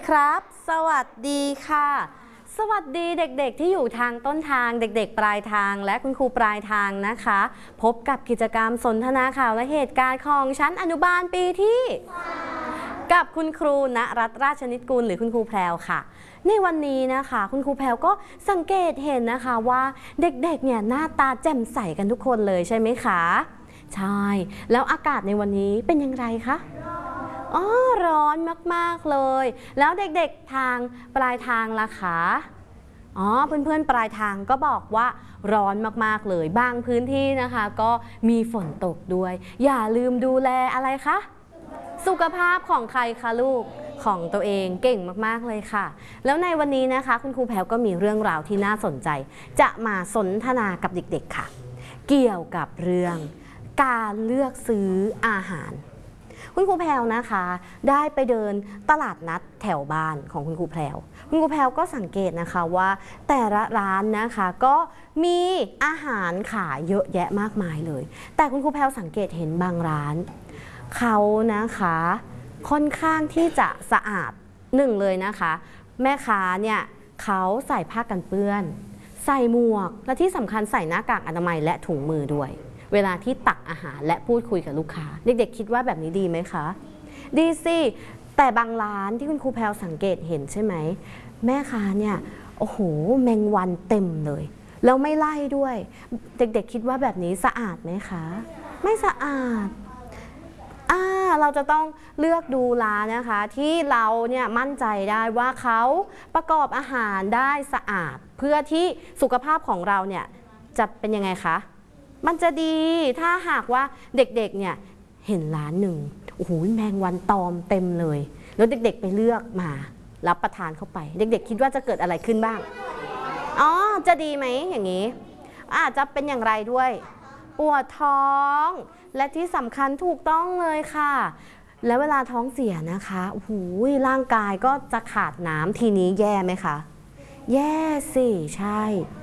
ครับสวัสดีค่ะสวัสดีเด็กๆที่อยู่ทางต้นทางเด็กๆปลายทางและคุณครูปลายทางนะคะพบกับกิจกรรมสนทนาข่าวและเหตุการณ์ของชั้นอนุบาลปีที่กับคุณครูณรัตน์ราชนิตกุลหรือคุณครูแพรวค่ะในวันนี้นะคะคุณครูแพรวก็สังเกตเห็นนะคะว่าเด็กๆเนี่ยหน้าตาแจ่มใสกันทุกคนเลยใช่ไหมคะใช่แล้วอากาศในวันนี้เป็นอย่างไรคะอ๋อร้อนมากๆเลยแล้วเด็กๆทางปลายทางล่ะคะอ๋อเพื่อนๆปลายทางก็บอกว่าร้อนมากๆเลยบางพื้นที่นะคะก็มีฝนตกด้วยอย่าลืมดูแลอะไรคะสุขภาพของใครคะลูกของตัวเองเก่งมากๆเลยค่ะแล้วในวันนี้นะคะคุณครูแพรวก็มีเรื่องราวที่น่าสนใจจะมาสนทนากับเด็กๆค่ะเกี่ยวกับเรื่องการเลือกซื้ออาหารคุณครูแพรวนะคะได้ไปเดินตลาดนัดแถวบ้านของคุณครูแพรวคุณครูแพรวก็สังเกตนะคะว่าแต่ละร้านนะคะก็มีอาหารขายเยอะแยะมากมายเลยแต่คุณครูแพรวสังเกตเห็นบางร้านเขานะคะค่อนข้างที่จะสะอาดหนึ่งเลยนะคะแม่ค้าเนี่ยเขาใส่ผ้ากันเปื้อนใส่หมวกและที่สำคัญใส่หน้ากากอนามัยและถุงมือด้วยเวลาที่ตักอาหารและพูดคุยกับลูกค้าเด็กๆคิดว่าแบบนี้ดีไหมคะดีสิแต่บางร้านที่คุณครูแพรวสังเกตเห็นใช่ไหมแม่ค้าเนี่ยโอ้โหแมงวันเต็มเลยแล้วไม่ไล่ด้วยเด็กๆคิดว่าแบบนี้สะอาดไหมคะไม่สะอาดเราจะต้องเลือกดูร้านนะคะที่เราเนี่ยมั่นใจได้ว่าเขาประกอบอาหารได้สะอาดเพื่อที่สุขภาพของเราเนี่ยจะเป็นยังไงคะมันจะดีถ้าหากว่าเด็กๆเนี่ยเห็นร้านหนึ่งโอ้โหแมงวันตอมเต็มเลยแล้วเด็กๆไปเลือกมารับประทานเข้าไปเด็กๆคิดว่าจะเกิดอะไรขึ้นบ้างอ๋อจะดีไหมอย่างนี้อาจจะเป็นอย่างไรด้วยปวดท้องและที่สำคัญถูกต้องเลยค่ะแล้วเวลาท้องเสียนะคะโอ้โหร่างกายก็จะขาดน้ำทีนี้แย่ไหมคะแย่สิใช่